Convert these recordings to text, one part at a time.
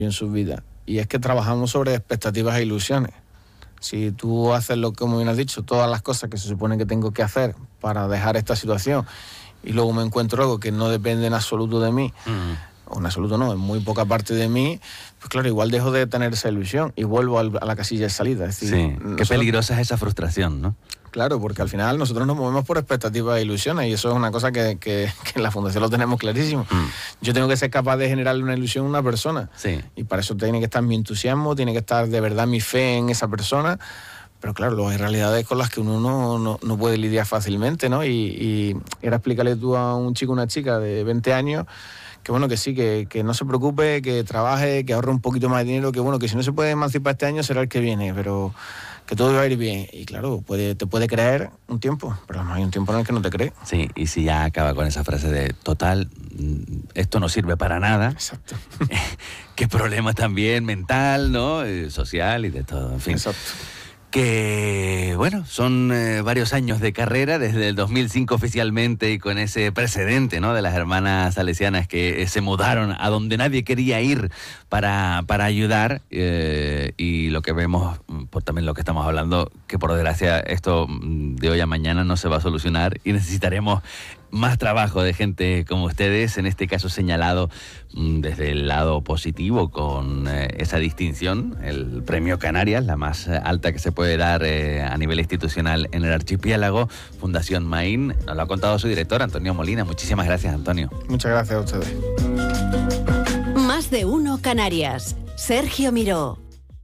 en su vida. Y es que trabajamos sobre expectativas e ilusiones. Si tú haces lo que, como bien has dicho, todas las cosas que se supone que tengo que hacer para dejar esta situación y luego me encuentro algo que no depende en absoluto de mí, o en absoluto no, en muy poca parte de mí, pues claro, igual dejo de tener esa ilusión y vuelvo a la casilla de salida. Es decir, sí, qué peligrosa es esa frustración, ¿no? Claro, porque al final nosotros nos movemos por expectativas e ilusiones y eso es una cosa que en la Fundación lo tenemos clarísimo. Yo tengo que ser capaz de generarle una ilusión a una persona, y para eso tiene que estar mi entusiasmo, tiene que estar de verdad mi fe en esa persona, pero claro, hay realidades con las que uno no puede lidiar fácilmente, ¿no? Y era explicarle tú a un chico o una chica de 20 años que bueno, que sí, que no se preocupe, que trabaje, que ahorre un poquito más de dinero, que bueno, que si no se puede emancipar este año será el que viene, pero que todo va a ir bien. Y claro, te puede creer un tiempo, pero no hay un tiempo en el que no te cree. Sí, y si ya acaba con esa frase de total, esto no sirve para nada. Exacto. Qué problema también mental, ¿no? Social y de todo, en fin. Exacto. Que, bueno, son varios años de carrera, desde el 2005 oficialmente, y con ese precedente, ¿no?, de las hermanas salesianas que se mudaron a donde nadie quería ir para ayudar, y lo que vemos, por también lo que estamos hablando, que por desgracia esto de hoy a mañana no se va a solucionar y necesitaremos más trabajo de gente como ustedes, en este caso señalado desde el lado positivo con esa distinción, el Premio Canarias, la más alta que se puede dar a nivel institucional en el archipiélago, Fundación Maín. Nos lo ha contado su director, Antonio Molina. Muchísimas gracias, Antonio. Muchas gracias a ustedes. Más de uno Canarias. Sergio Miró.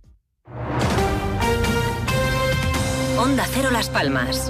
Onda Cero Las Palmas.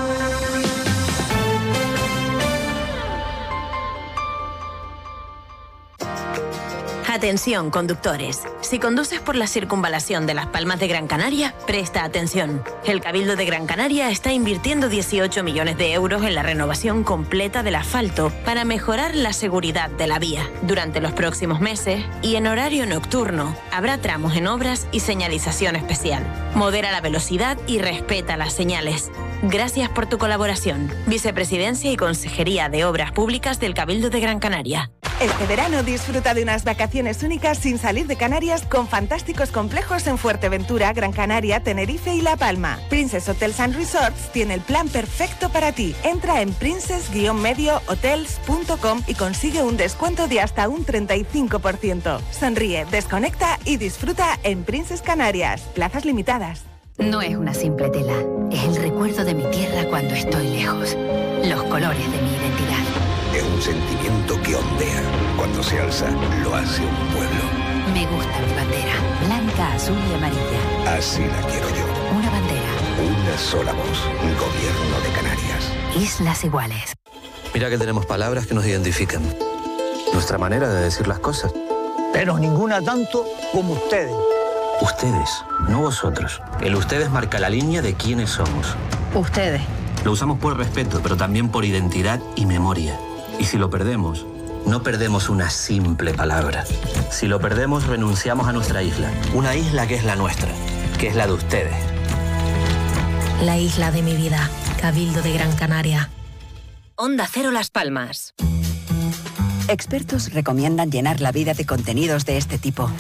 Atención, conductores. Si conduces por la circunvalación de Las Palmas de Gran Canaria, presta atención. El Cabildo de Gran Canaria está invirtiendo 18 millones de euros en la renovación completa del asfalto para mejorar la seguridad de la vía. Durante los próximos meses y en horario nocturno, habrá tramos en obras y señalización especial. Modera la velocidad y respeta las señales. Gracias por tu colaboración. Vicepresidencia y Consejería de Obras Públicas del Cabildo de Gran Canaria. Este verano disfruta de unas vacaciones únicas sin salir de Canarias con fantásticos complejos en Fuerteventura, Gran Canaria, Tenerife y La Palma. Princess Hotels and Resorts tiene el plan perfecto para ti. Entra en princess-mediohotels.com y consigue un descuento de hasta un 35%. Sonríe, desconecta y disfruta en Princess Canarias. Plazas limitadas. No es una simple tela, es el recuerdo de mi tierra cuando estoy lejos. Los colores de mi identidad. Es un sentimiento que ondea. Cuando se alza, lo hace un pueblo. Me gusta mi bandera, blanca, azul y amarilla. Así la quiero yo. Una bandera. Una sola voz. Gobierno de Canarias. Islas iguales. Mira que tenemos palabras que nos identifican. Nuestra manera de decir las cosas. Pero ninguna tanto como ustedes. Ustedes, no vosotros. El ustedes marca la línea de quiénes somos. Ustedes. Lo usamos por respeto, pero también por identidad y memoria. Y si lo perdemos, no perdemos una simple palabra. Si lo perdemos, renunciamos a nuestra isla. Una isla que es la nuestra, que es la de ustedes. La isla de mi vida, Cabildo de Gran Canaria. Onda Cero Las Palmas. Expertos recomiendan llenar la vida de contenidos de este tipo.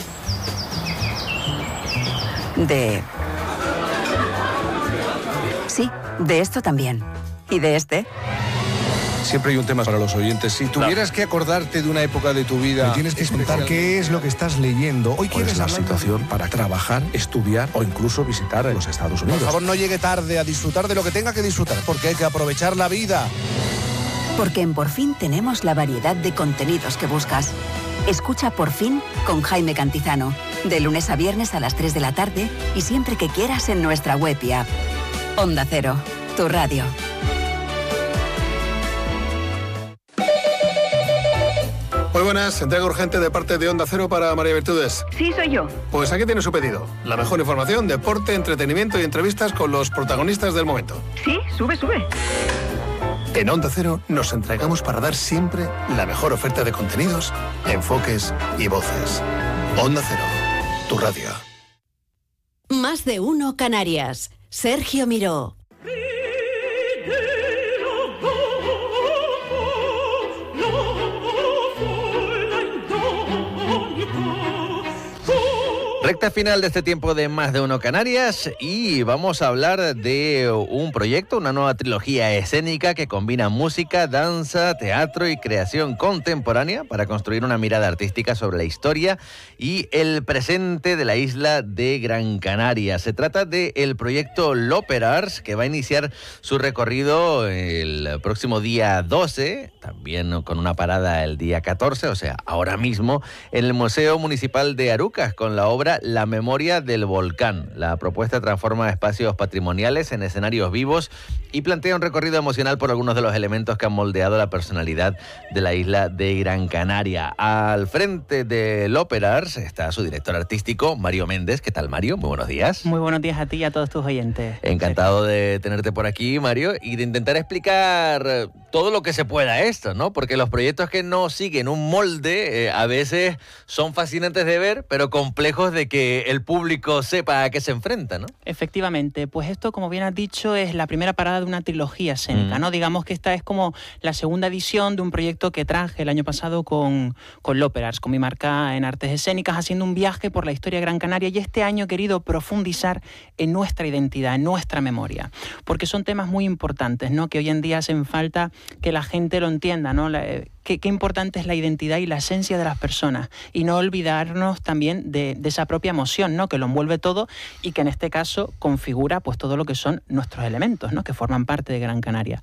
Sí, de esto también. ¿Y de este? Siempre hay un tema para los oyentes. Si tuvieras que acordarte de una época de tu vida... Me tienes que contar qué es lo que estás leyendo. Hoy ¿Cuál es la situación para trabajar, estudiar o incluso visitar los Estados Unidos? Por favor, no llegue tarde a disfrutar de lo que tenga que disfrutar, porque hay que aprovechar la vida. Porque en Por Fin tenemos la variedad de contenidos que buscas. Escucha Por Fin con Jaime Cantizano, de lunes a viernes a las 3 de la tarde y siempre que quieras en nuestra web y app. Onda Cero, tu radio. Muy buenas, entrega urgente de parte de Onda Cero para María Virtudes. Sí, soy yo. Pues aquí tiene su pedido. La mejor información, deporte, entretenimiento y entrevistas con los protagonistas del momento. Sí, sube. En Onda Cero nos entregamos para dar siempre la mejor oferta de contenidos, enfoques y voces. Onda Cero, tu radio. Más de uno Canarias. Sergio Miró. Recta final de este tiempo de Más de Uno Canarias y vamos a hablar de un proyecto, una nueva trilogía escénica que combina música, danza, teatro y creación contemporánea para construir una mirada artística sobre la historia y el presente de la isla de Gran Canaria. Se trata del proyecto L'Opera-Ars, que va a iniciar su recorrido el próximo día 12, también con una parada el día 14, o sea, ahora mismo, en el Museo Municipal de Arucas, con la obra La Memoria del Volcán. La propuesta transforma espacios patrimoniales en escenarios vivos y plantea un recorrido emocional por algunos de los elementos que han moldeado la personalidad de la isla de Gran Canaria. Al frente de L'Opera-Ars está su director artístico, Mario Méndez. ¿Qué tal, Mario? Muy buenos días. Muy buenos días a ti y a todos tus oyentes. Encantado de tenerte por aquí, Mario, y de intentar explicar todo lo que se pueda esto, ¿no? Porque los proyectos que no siguen un molde a veces son fascinantes de ver, pero complejos de que el público sepa a qué se enfrenta, ¿no? Efectivamente, pues esto, como bien has dicho, es la primera parada de una trilogía escénica, ¿no? Digamos que esta es como la segunda edición de un proyecto que traje el año pasado con L'Opera-Ars, con mi marca en artes escénicas, haciendo un viaje por la historia de Gran Canaria, y este año he querido profundizar en nuestra identidad, en nuestra memoria, porque son temas muy importantes, ¿no? Que hoy en día hacen falta que la gente lo entienda, ¿no? Qué importante es la identidad y la esencia de las personas, y no olvidarnos también de esa propia emoción, ¿no? Que lo envuelve todo y que en este caso configura pues todo lo que son nuestros elementos, ¿no? Que forman parte de Gran Canaria.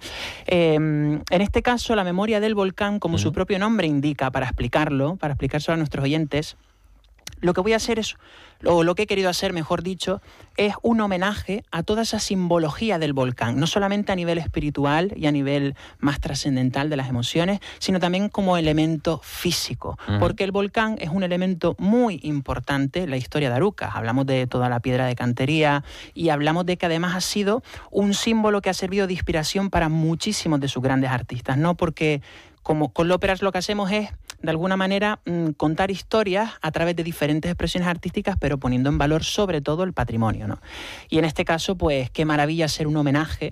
En este caso, la memoria del volcán, como su propio nombre indica, para explicárselo a nuestros oyentes, lo que voy a hacer es, o lo que he querido hacer, mejor dicho, es un homenaje a toda esa simbología del volcán, no solamente a nivel espiritual y a nivel más trascendental de las emociones, sino también como elemento físico, porque el volcán es un elemento muy importante en la historia de Arucas. Hablamos de toda la piedra de cantería y hablamos de que además ha sido un símbolo que ha servido de inspiración para muchísimos de sus grandes artistas, ¿no? Porque como con L'Opera lo que hacemos es, de alguna manera, contar historias a través de diferentes expresiones artísticas, pero poniendo en valor sobre todo el patrimonio, ¿no? Y en este caso, pues, qué maravilla hacer un homenaje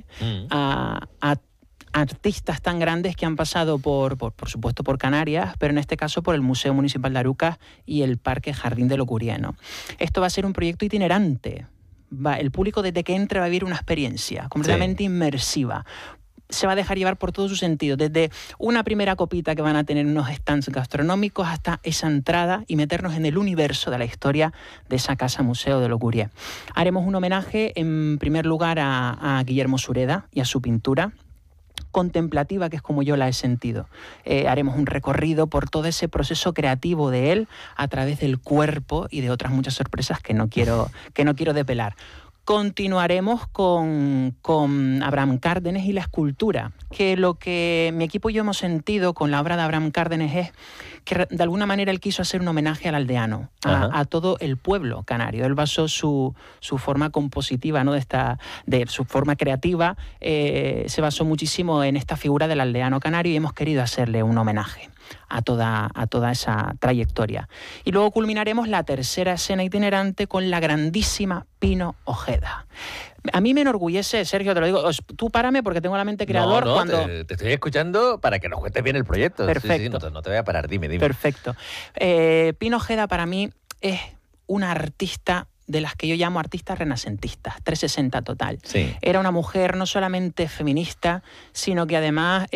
a artistas tan grandes que han pasado por supuesto, por Canarias, pero en este caso por el Museo Municipal de Arucas y el Parque Jardín de Locurié, ¿no? Esto va a ser un proyecto itinerante. El público, desde que entre, va a vivir una experiencia completamente inmersiva. Se va a dejar llevar por todo su sentido, desde una primera copita que van a tener unos stands gastronómicos hasta esa entrada y meternos en el universo de la historia de esa casa museo de Locurié. Haremos un homenaje, en primer lugar, a Guillermo Sureda y a su pintura contemplativa, que es como yo la he sentido. Haremos un recorrido por todo ese proceso creativo de él a través del cuerpo y de otras muchas sorpresas que no quiero depelar. Continuaremos con Abraham Cárdenes y la escultura, que lo que mi equipo y yo hemos sentido con la obra de Abraham Cárdenes es que de alguna manera él quiso hacer un homenaje al aldeano, a todo el pueblo canario. Él basó su forma compositiva, ¿no? de su forma creativa, se basó muchísimo en esta figura del aldeano canario, y hemos querido hacerle un homenaje a toda esa trayectoria. Y luego culminaremos la tercera escena itinerante con la grandísima Pino Ojeda. A mí me enorgullece, Sergio, te lo digo, tú párame porque tengo la mente creador. Te estoy escuchando para que nos cuentes bien el proyecto. Perfecto. Sí, no te voy a parar, dime. Perfecto. Pino Ojeda para mí es una artista de las que yo llamo artistas renacentistas, 360 total. Sí. Era una mujer no solamente feminista, sino que además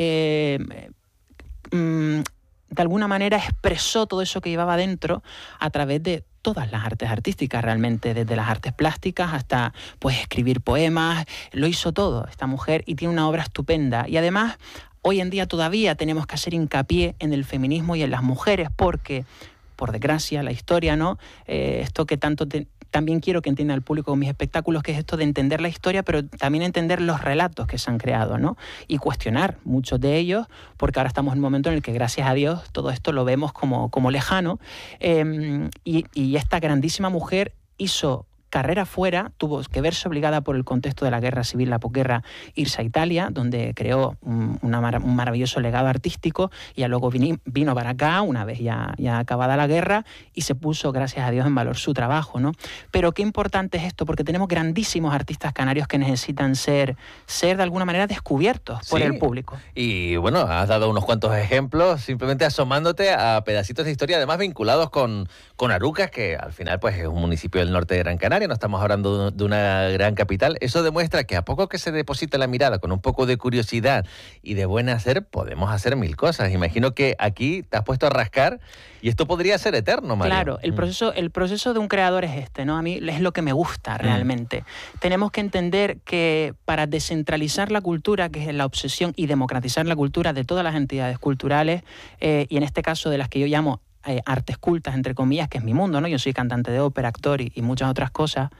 de alguna manera expresó todo eso que llevaba dentro a través de todas las artes artísticas, realmente, desde las artes plásticas hasta pues escribir poemas. Lo hizo todo esta mujer y tiene una obra estupenda. Y además, hoy en día todavía tenemos que hacer hincapié en el feminismo y en las mujeres, porque, por desgracia, la historia, ¿no? Esto que tanto también quiero que entienda el público con mis espectáculos, que es esto de entender la historia, pero también entender los relatos que se han creado, ¿no? Y cuestionar muchos de ellos, porque ahora estamos en un momento en el que, gracias a Dios, todo esto lo vemos como lejano. Y esta grandísima mujer hizo carrera fuera, tuvo que verse obligada por el contexto de la guerra civil, la posguerra, irse a Italia, donde creó un maravilloso legado artístico, y ya luego vino para acá, una vez ya acabada la guerra, y se puso, gracias a Dios, en valor su trabajo, ¿no? Pero qué importante es esto, porque tenemos grandísimos artistas canarios que necesitan ser de alguna manera descubiertos por el público. Y bueno, has dado unos cuantos ejemplos, simplemente asomándote a pedacitos de historia, además vinculados con Arucas, que al final pues es un municipio del norte de Gran Canaria, no estamos hablando de una gran capital. Eso demuestra que a poco que se deposita la mirada con un poco de curiosidad y de buen hacer, podemos hacer mil cosas. Imagino que aquí te has puesto a rascar y esto podría ser eterno, Mario. Claro, el proceso de un creador es este, ¿no? A mí es lo que me gusta realmente. Tenemos que entender que para descentralizar la cultura, que es la obsesión, y democratizar la cultura de todas las entidades culturales, y en este caso de las que yo llamo artes cultas, entre comillas, que es mi mundo, ¿no? Yo soy cantante de ópera, actor y muchas otras cosas.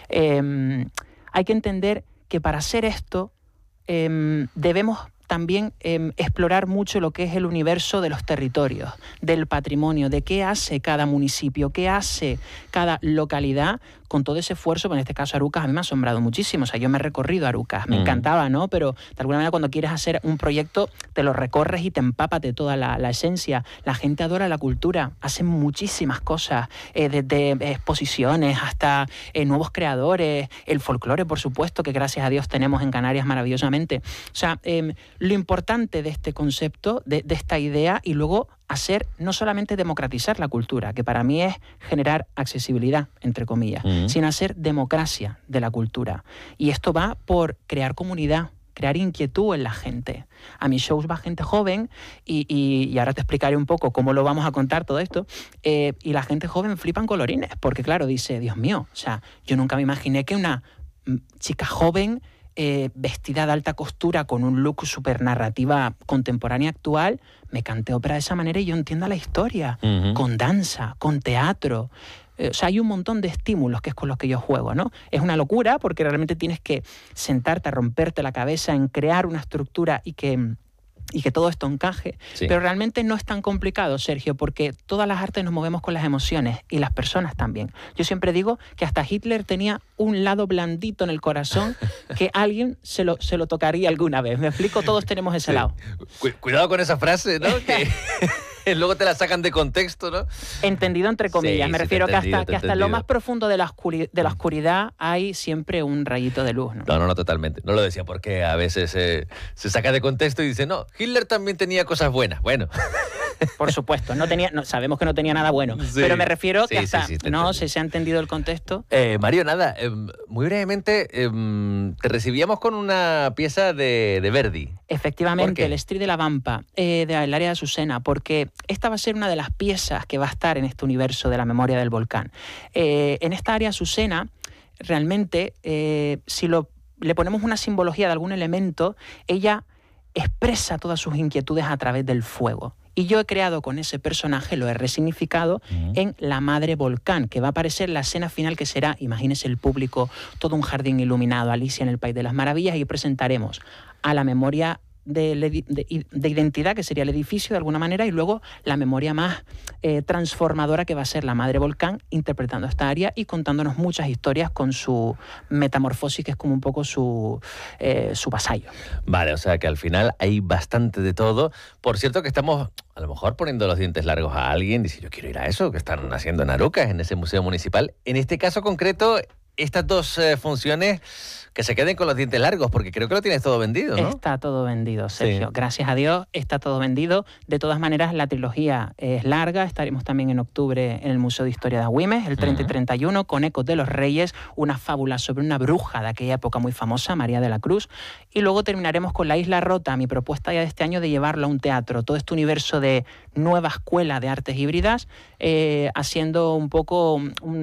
Hay que entender que para hacer esto debemos también explorar mucho lo que es el universo de los territorios, del patrimonio, de qué hace cada municipio, qué hace cada localidad con todo ese esfuerzo. En este caso Arucas a mí me ha asombrado muchísimo. O sea, yo me he recorrido Arucas, me encantaba, ¿no? Pero de alguna manera cuando quieres hacer un proyecto te lo recorres y te empapas de toda la esencia. La gente adora la cultura, hacen muchísimas cosas, desde exposiciones hasta nuevos creadores, el folclore, por supuesto, que gracias a Dios tenemos en Canarias maravillosamente. O sea, lo importante de este concepto, de esta idea, y luego hacer, no solamente democratizar la cultura, que para mí es generar accesibilidad, entre comillas, sino hacer democracia de la cultura. Y esto va por crear comunidad, crear inquietud en la gente. A mis shows va gente joven y ahora te explicaré un poco cómo lo vamos a contar todo esto, y la gente joven flipan colorines, porque claro, dice, Dios mío, o sea, yo nunca me imaginé que una chica joven vestida de alta costura con un look súper narrativa contemporánea actual, me cante ópera de esa manera y yo entienda la historia, con danza, con teatro. O sea, hay un montón de estímulos que es con los que yo juego, ¿no? Es una locura porque realmente tienes que sentarte a romperte la cabeza en crear una estructura y que todo esto encaje, pero realmente no es tan complicado, Sergio, porque todas las artes nos movemos con las emociones y las personas también. Yo siempre digo que hasta Hitler tenía un lado blandito en el corazón que alguien se lo tocaría alguna vez. ¿Me explico? Todos tenemos ese lado. Cuidado con esa frase, ¿no? Que luego te la sacan de contexto, ¿no? Entendido entre comillas. Me refiero que hasta lo más profundo de la oscuridad hay siempre un rayito de luz, ¿no? No, totalmente. No lo decía porque a veces se saca de contexto y dice, no, Hitler también tenía cosas buenas. Bueno. Por supuesto, sabemos que no tenía nada bueno, pero me refiero que hasta se ha entendido el contexto. Mario, nada, muy brevemente, te recibíamos con una pieza de Verdi. Efectivamente, el Estri de la Vampa, del área de Azucena, porque esta va a ser una de las piezas que va a estar en este universo de la memoria del volcán. En esta área Azucena, realmente, si le ponemos una simbología de algún elemento, ella expresa todas sus inquietudes a través del fuego. Y yo he creado con ese personaje, lo he resignificado en la Madre Volcán, que va a aparecer en la escena final, que será, imagínese el público, todo un jardín iluminado, Alicia en el País de las Maravillas, y presentaremos a la memoria de identidad, que sería el edificio de alguna manera, y luego la memoria más transformadora, que va a ser la Madre Volcán, interpretando esta área y contándonos muchas historias con su metamorfosis, que es como un poco su vasallo. Vale, o sea que al final hay bastante de todo. Por cierto que estamos a lo mejor poniendo los dientes largos a alguien, dice, yo quiero ir a eso que están haciendo en Arucas, en ese museo municipal. En este caso concreto, estas dos funciones, que se queden con los dientes largos, porque creo que lo tienes todo vendido, ¿no? Está todo vendido, Sergio. Sí. Gracias a Dios está todo vendido. De todas maneras, la trilogía es larga. Estaremos también en octubre en el Museo de Historia de Agüimes, el 30 y 31, con Ecos de los Reyes, una fábula sobre una bruja de aquella época muy famosa, María de la Cruz. Y luego terminaremos con La Isla Rota, mi propuesta ya de este año de llevarlo a un teatro. Todo este universo de nueva escuela de artes híbridas, haciendo un poco,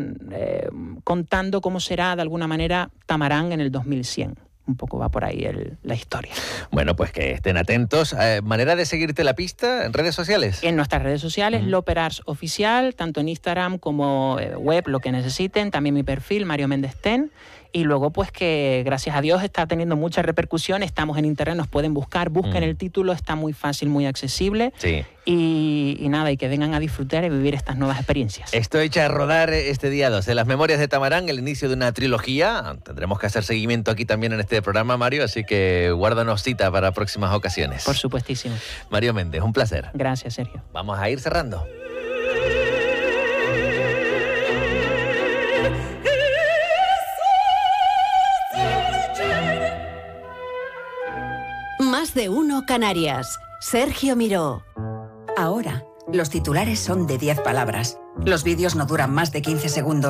contando cómo será de alguna manera Tamarán en el 2100. Un poco va por ahí la historia. Bueno, pues que estén atentos. ¿Manera de seguirte la pista en redes sociales? En nuestras redes sociales, Loperars Oficial, tanto en Instagram como web, lo que necesiten. También mi perfil, Mario Méndez Ten. Y luego, pues que gracias a Dios está teniendo mucha repercusión. Estamos en internet, nos pueden buscar, busquen el título, está muy fácil, muy accesible. Sí. Y nada, y que vengan a disfrutar y vivir estas nuevas experiencias. Esto echa a rodar este día 12. Las Memorias de Tamarán, el inicio de una trilogía. Tendremos que hacer seguimiento aquí también en este programa, Mario, así que guárdanos cita para próximas ocasiones. Por supuestísimo. Mario Méndez, un placer. Gracias, Sergio. Vamos a ir cerrando. Más de uno Canarias. Sergio Miró. Ahora, los titulares son de 10 palabras. Los vídeos no duran más de 15 segundos.